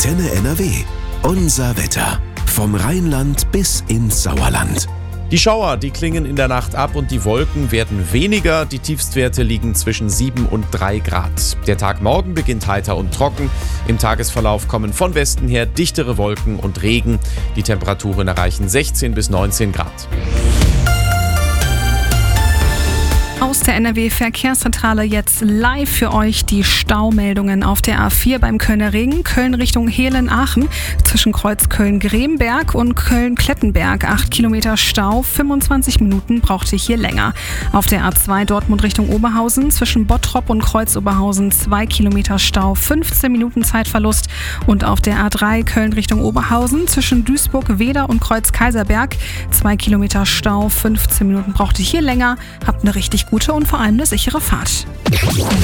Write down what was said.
Antenne NRW. Unser Wetter. Vom Rheinland bis ins Sauerland. Die Schauer, die klingen in der Nacht ab und die Wolken werden weniger. Die Tiefstwerte liegen zwischen 7 und 3 Grad. Der Tag morgen beginnt heiter und trocken. Im Tagesverlauf kommen von Westen her dichtere Wolken und Regen. Die Temperaturen erreichen 16 bis 19 Grad. Aus der NRW-Verkehrszentrale jetzt live für euch die Staumeldungen auf der A4 beim Kölner Ring. Köln Richtung Hehlen-Aachen zwischen Kreuz Köln-Gremberg und Köln-Klettenberg. 8 Kilometer Stau, 25 Minuten braucht ihr hier länger. Auf der A2 Dortmund Richtung Oberhausen zwischen Bottrop und Kreuz-Oberhausen 2 Kilometer Stau, 15 Minuten Zeitverlust. Und auf der A3 Köln Richtung Oberhausen zwischen Duisburg-Weder und Kreuz-Kaiserberg 2 Kilometer Stau, 15 Minuten braucht ihr hier länger. Habt eine richtig gute und vor allem eine sichere Fahrt.